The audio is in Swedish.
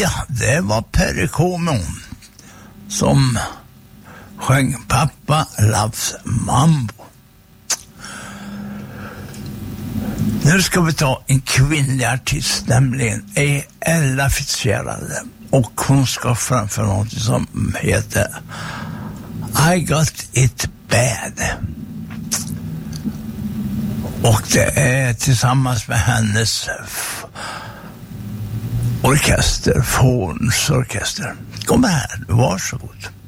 Ja, det var Perry Como som sjöng Pappa Loves Mambo. Nu ska vi ta en kvinnlig artist, nämligen Ella Fitzgerald. Och hon ska framföra något som heter I Got It Bad. Och det är tillsammans med hennes orkester, Fons orkester. Kom här, varsågod.